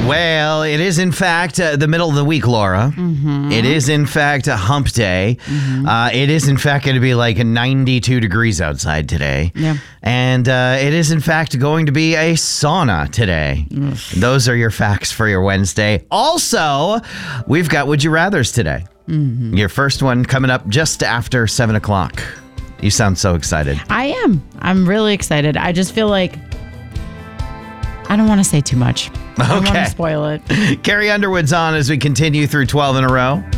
Well, it is, in fact, the middle of the week, Laura. Mm-hmm. It is, in fact, a hump day. Mm-hmm. It is, in fact, going to be like 92 degrees outside today. Yeah. And it is, in fact, going to be a sauna today. Those are your facts for your Wednesday. Also, we've got Would You Rathers today. Mm-hmm. Your first one coming up just after 7 o'clock. You sound so excited. I am. I'm really excited. I just feel like I don't want to say too much. I don't want to spoil it. Carrie Underwood's on as we continue through 12 in a row.